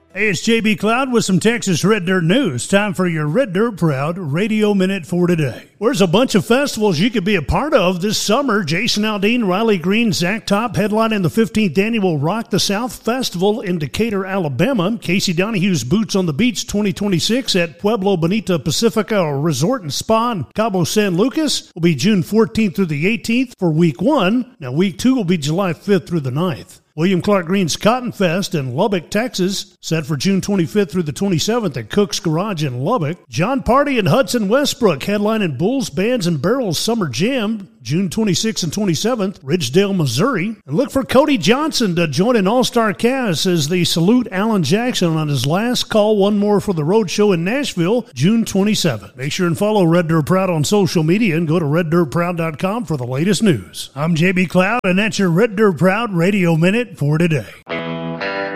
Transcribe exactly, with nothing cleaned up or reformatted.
Hey, it's J B Cloud with some Texas Red Dirt news. Time for your Red Dirt Proud Radio Minute for today. There's a bunch of festivals you could be a part of this summer. Jason Aldean, Riley Green, Zach Top headlining the fifteenth Annual Rock the South Festival in Decatur, Alabama. Casey Donahue's Boots on the Beach twenty twenty-six at Pueblo Bonita Pacifica Resort and Spa in Cabo San Lucas will be June fourteenth through the eighteenth for week one. Now, week two will be July fifth through the ninth. William Clark Green's Cotton Fest in Lubbock, Texas, set for June twenty-fifth through the twenty-seventh at Cook's Garage in Lubbock. John Party and Hudson Westbrook headlining Bulls, Bands, and Barrels Summer Jam, June twenty-sixth and twenty-seventh, Ridgedale, Missouri. And look for Cody Johnson to join an all-star cast as they salute Alan Jackson on his last call, One More for the Road Show in Nashville, June twenty-seventh. Make sure and follow Red Dirt Proud on social media and go to red dirt proud dot com for the latest news. I'm J B Cloud, and that's your Red Dirt Proud Radio Minute for today.